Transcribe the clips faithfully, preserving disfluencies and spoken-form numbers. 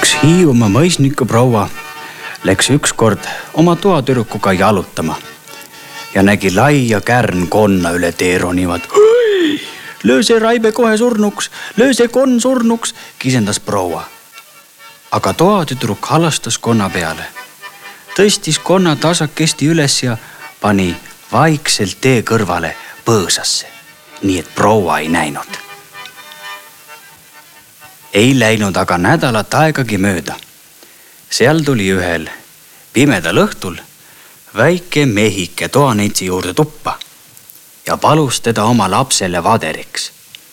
Üks Hiiumaa mõisniku proua läks ükskord oma toatüdrukuga jalutama ja nägi laia kärnkonna üle tee ronivad. Löö see Raibe kohe surnuks, löö see konn surnuks, kisendas proua. Aga toatüdruk halastas konna peale, tõstis konna tasakesti üles ja pani vaikselt tee kõrvale põõsasse, nii et proua ei näinud. Ei läinud aga nädalat aegagi mööda. Seal tuli ühel pimedal õhtul väike mehike toaneitsi juurde tuppa ja palus teda oma lapsele vaderiks.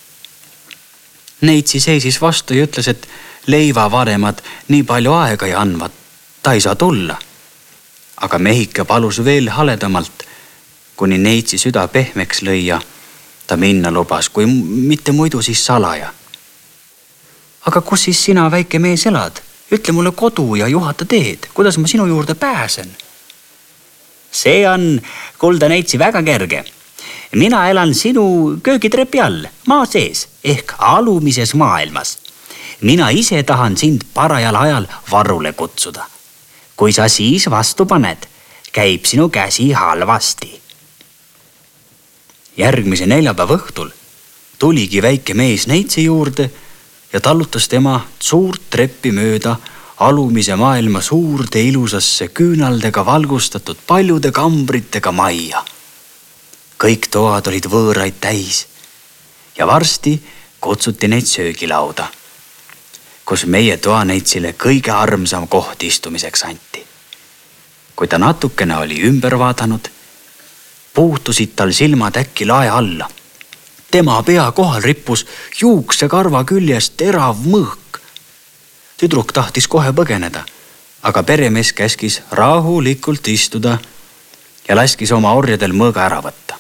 Neitsi seisis vastu ja ütles, et leivavanemad nii palju aega ei andvad, ta ei saa tulla. Aga mehike palus veel haledamalt, kuni neitsi süda pehmeks lõi ja ta minna lubas, kui mitte muidu siis salaja. Aga kus siis sina, väike mees, elad? Ütle mulle kodu ja juhata teed, kuidas ma sinu juurde pääsen? See on, kulda neitsi, väga kerge. Mina elan sinu köögitrepi all, maa sees, ehk alumises maailmas. Mina ise tahan sind parajal ajal varule kutsuda. Kui sa siis vastu paned, käib sinu käsi halvasti. Järgmise neljapäeva õhtul tuligi väike mees neitsi juurde ja tallutas tema suurt treppi mööda alumise maailma suurde ilusasse küünaldega valgustatud paljude kambritega majja. Kõik toad olid võõraid täis ja varsti kutsuti neid söögilauda, kus meie toaneitsile kõige armsam koht istumiseks anti. Kui ta natukene oli ümber vaadanud, puutusid tal silmad äkki lae alla. Tema pea kohal rippus juukse karva küljest terav mõõk. Tüdruk tahtis kohe põgeneda, aga peremees käskis rahulikult istuda ja laskis oma orjadel mõõga ära võtta.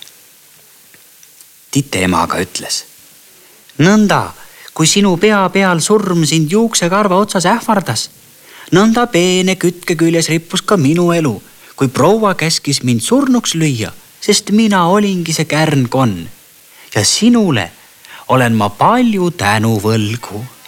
Tite ema aga ütles: nõnda, kui sinu pea peal surm sind juukse karva otsas ähvardas, nõnda peene kütke küljes rippus ka minu elu, kui proua käskis mind surnuks lüüa, sest mina olingi see kärnkonn. Ja sinule olen ma palju tänu võlgu.